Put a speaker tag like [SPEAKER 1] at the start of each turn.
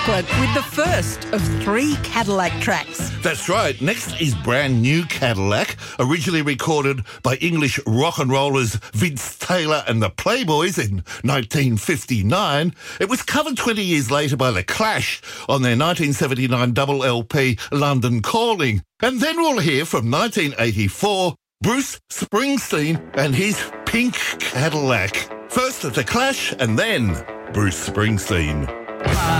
[SPEAKER 1] booklet with the first of 3 Cadillac tracks.
[SPEAKER 2] That's right. Next is Brand New Cadillac, originally recorded by English rock and rollers Vince Taylor and the Playboys in 1959. It was covered 20 years later by The Clash on their 1979 double LP London Calling. And then we'll hear from 1984 Bruce Springsteen and his Pink Cadillac. First The Clash and then Bruce Springsteen.